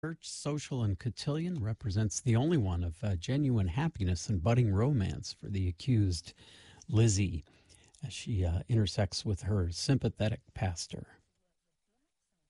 Church, Social, and Cotillion represents the only one of genuine happiness and budding romance for the accused Lizzie as she intersects with her sympathetic pastor.